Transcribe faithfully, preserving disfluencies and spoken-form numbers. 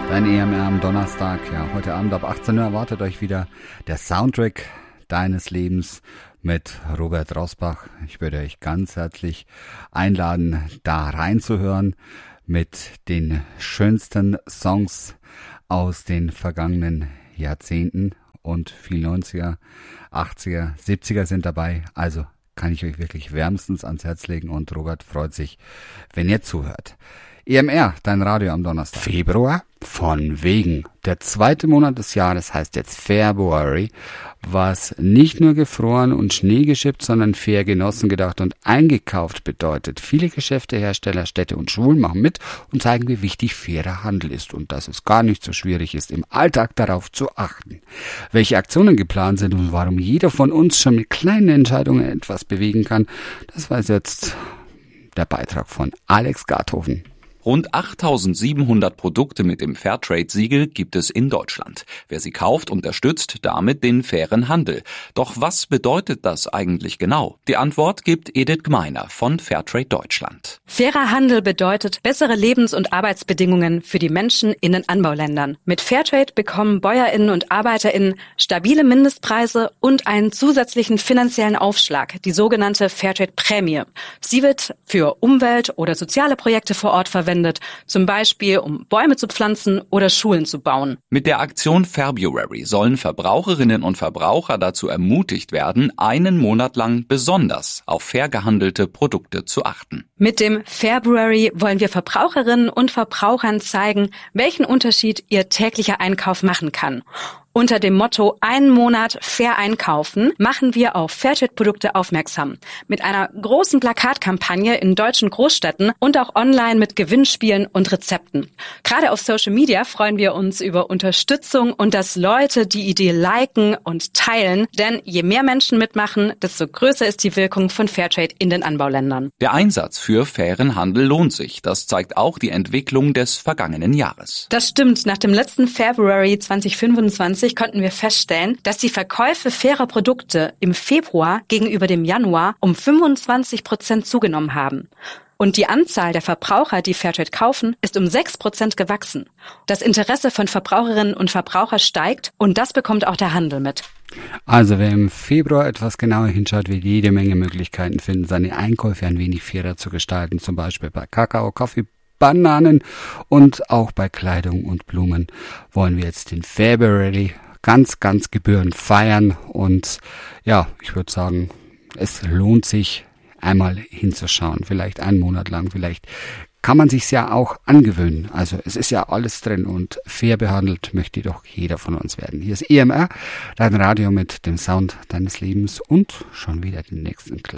Dein E M R am Donnerstag. Ja, heute Abend ab achtzehn Uhr erwartet euch wieder der Soundtrack deines Lebens mit Robert Rosbach. Ich würde euch ganz herzlich einladen, da reinzuhören mit den schönsten Songs aus den vergangenen Jahrzehnten, und viel neunziger, achtziger, siebziger sind dabei. Also kann ich euch wirklich wärmstens ans Herz legen, und Robert freut sich, wenn ihr zuhört. E M R, dein Radio am Donnerstag. Februar, von wegen. Der zweite Monat des Jahres heißt jetzt February, was nicht nur gefroren und Schnee geschippt, sondern fair genossen, gedacht und eingekauft bedeutet. Viele Geschäfte, Hersteller, Städte und Schulen machen mit und zeigen, wie wichtig fairer Handel ist und dass es gar nicht so schwierig ist, im Alltag darauf zu achten. Welche Aktionen geplant sind und warum jeder von uns schon mit kleinen Entscheidungen etwas bewegen kann, das weiß jetzt der Beitrag von Alex Garthofen. Rund achttausendsiebenhundert Produkte mit dem Fairtrade-Siegel gibt es in Deutschland. Wer sie kauft, unterstützt damit den fairen Handel. Doch was bedeutet das eigentlich genau? Die Antwort gibt Edith Gmeiner von Fairtrade Deutschland. Fairer Handel bedeutet bessere Lebens- und Arbeitsbedingungen für die Menschen in den Anbauländern. Mit Fairtrade bekommen BäuerInnen und ArbeiterInnen stabile Mindestpreise und einen zusätzlichen finanziellen Aufschlag, die sogenannte Fairtrade-Prämie. Sie wird für Umwelt- oder soziale Projekte vor Ort verwendet. Verwendet, zum Beispiel um Bäume zu pflanzen oder Schulen zu bauen. Mit der Aktion February sollen Verbraucherinnen und Verbraucher dazu ermutigt werden, einen Monat lang besonders auf fair gehandelte Produkte zu achten. Mit dem February wollen wir Verbraucherinnen und Verbrauchern zeigen, welchen Unterschied ihr täglicher Einkauf machen kann. Unter dem Motto "Einen Monat fair einkaufen" machen wir auf Fairtrade-Produkte aufmerksam. Mit einer großen Plakatkampagne in deutschen Großstädten und auch online mit Gewinnspielen und Rezepten. Gerade auf Social Media freuen wir uns über Unterstützung und dass Leute die Idee liken und teilen. Denn je mehr Menschen mitmachen, desto größer ist die Wirkung von Fairtrade in den Anbauländern. Der Einsatz für fairen Handel lohnt sich. Das zeigt auch die Entwicklung des vergangenen Jahres. Das stimmt. Nach dem letzten February zwanzig fünfundzwanzig konnten wir feststellen, dass die Verkäufe fairer Produkte im Februar gegenüber dem Januar um fünfundzwanzig Prozent zugenommen haben. Und die Anzahl der Verbraucher, die Fairtrade kaufen, ist um sechs Prozent gewachsen. Das Interesse von Verbraucherinnen und Verbrauchern steigt, und das bekommt auch der Handel mit. Also wer im Februar etwas genauer hinschaut, wird jede Menge Möglichkeiten finden, seine Einkäufe ein wenig fairer zu gestalten, zum Beispiel bei Kakao, Kaffee, Bananen und auch bei Kleidung und Blumen wollen wir jetzt den February ganz, ganz gebührend feiern, und ja, ich würde sagen, es lohnt sich einmal hinzuschauen, vielleicht einen Monat lang, vielleicht kann man sich's ja auch angewöhnen. Also es ist ja alles drin, und fair behandelt möchte doch jeder von uns werden. Hier ist E M R, dein Radio mit dem Sound deines Lebens, und schon wieder den nächsten Klang.